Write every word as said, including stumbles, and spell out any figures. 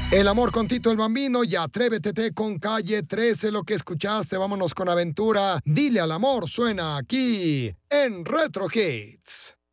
El amor con Tito el Bambino y Atrévete con Calle trece, lo que escuchaste. Vámonos con Aventura. Dile al amor, suena aquí en Retro Hits.